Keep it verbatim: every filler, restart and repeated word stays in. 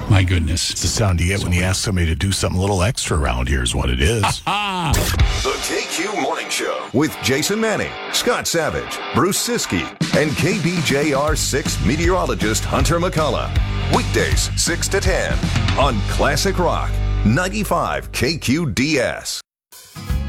My goodness. It's the sound you get when you ask somebody to do something a little extra around here is what it is. The K Q Morning Show with Jason Manning, Scott Savage, Bruce Siskey, and K B J R six meteorologist Hunter McCullough. Weekdays six to ten on Classic Rock ninety-five K Q D S.